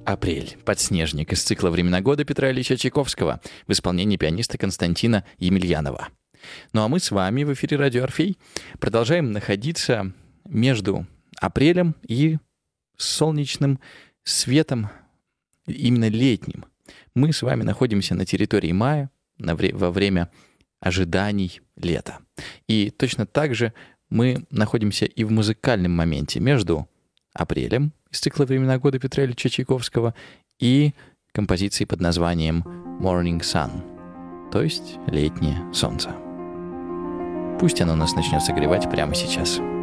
«Апрель. Подснежник» из цикла «Времена года» Петра Ильича Чайковского в исполнении пианиста Константина Емельянова. Ну а мы с вами в эфире «Радио Орфей» продолжаем находиться между апрелем и солнечным светом, именно летним. Мы с вами находимся на территории мая во время ожиданий лета. И точно так же мы находимся и в музыкальном моменте между апрелем из цикла «Времена года» Петра Ильича Чайковского и композицией под названием «Morning Sun», то есть «Летнее солнце». Пусть оно нас начнет согревать прямо сейчас.